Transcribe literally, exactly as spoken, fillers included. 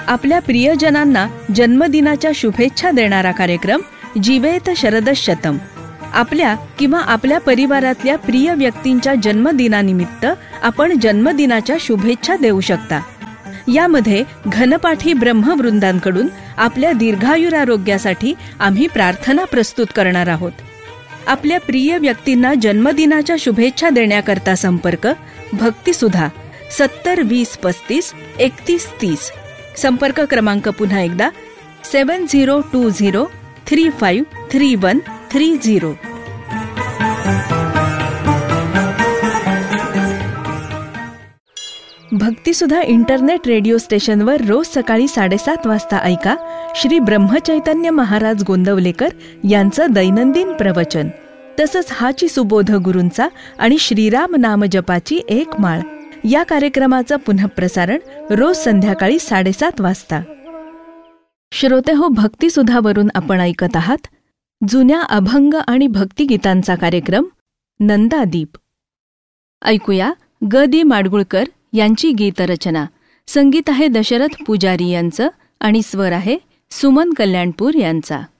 आपल्या प्रियजनांना जन्मदिनाच्या शुभेच्छा देणारा कार्यक्रम जीवेत शरदशतम. आपल्या किंवा आपल्या परिवारातल्या प्रिय व्यक्तींच्या जन्मदिनानिमित्त आपण जन्मदिनाच्या शुभेच्छा देऊ शकता. यामध्ये घनपाठी ब्रह्मवृंदांकडून आपल्या दीर्घायुरारोग्यासाठी आम्ही प्रार्थना प्रस्तुत करणार आहोत. आपल्या प्रिय व्यक्तींना जन्मदिनाच्या शुभेच्छा देण्याकरता संपर्क भक्तिसुधा सत्तर वीस पस्तीस एकतीस तीस. संपर्क क्रमांक पुन्हा एकदा सेवन zero to zero three five three one three zero. भक्तिसुधा internet radio स्टेशनवर रोज सकाळी साडेसात वाजता ऐका श्री ब्रह्मचैतन्य महाराज गोंदवलेकर यांचं दैनंदिन प्रवचन. तसंच हाची सुबोध गुरूंचा आणि श्रीराम नाम जपाची एक माळ या कार्यक्रमाचं पुनःप्रसारण रोज संध्याकाळी साडेसात वाजता. श्रोतेहो, भक्तिसुधावरून आपण ऐकत आहात जुन्या अभंग आणि भक्तिगीतांचा कार्यक्रम नंदादीप. ऐकूया ग दी माडगुळकर यांची गीतरचना. संगीत आहे दशरथ पुजारी यांचं आणि स्वर आहे सुमन कल्याणपूर यांचा.